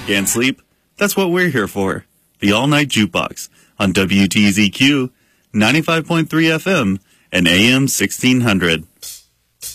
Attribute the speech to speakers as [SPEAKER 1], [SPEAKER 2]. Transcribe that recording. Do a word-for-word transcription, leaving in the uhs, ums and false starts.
[SPEAKER 1] Can't sleep? That's what we're here for. The All Night Jukebox on W T Z Q, ninety-five point three F M and A M sixteen hundred.